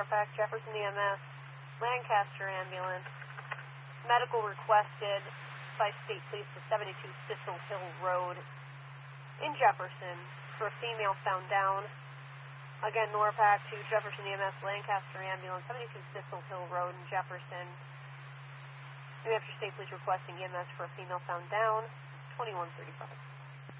Norfolk, Jefferson EMS, Lancaster Ambulance. Medical requested by State Police to 72 Thistle Hill Road in Jefferson for a female found down. Again, Norfolk to Jefferson EMS, Lancaster Ambulance, 72 Thistle Hill Road in Jefferson. New Hampshire State Police requesting EMS for a female found down, 2135.